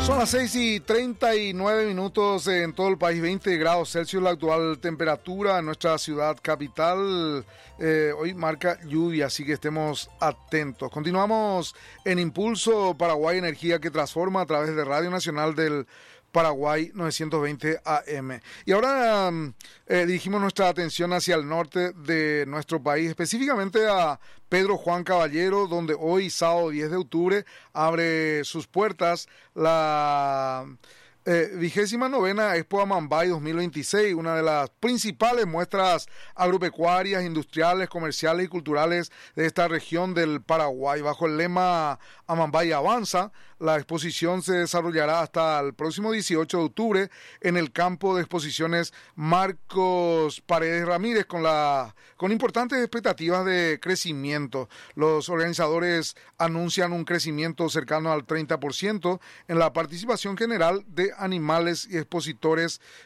Son las 6:39 en todo el país, 20 grados Celsius la actual temperatura en nuestra ciudad capital. Hoy marca lluvia, así que estemos atentos. Continuamos en Impulso Paraguay, energía que transforma, a través de Radio Nacional del Paraguay 920 AM. Y ahora dirigimos nuestra atención hacia el norte de nuestro país, específicamente a Pedro Juan Caballero, donde hoy, sábado 10 de octubre, abre sus puertas la 29ª Expo Amambay 2026, una de las principales muestras agropecuarias, industriales, comerciales y culturales de esta región del Paraguay. Bajo el lema Amambay Avanza, la exposición se desarrollará hasta el próximo 18 de octubre en el campo de exposiciones Marcos Paredes Ramírez, con importantes expectativas de crecimiento. Los organizadores anuncian un crecimiento cercano al 30% en la participación general de animales y expositores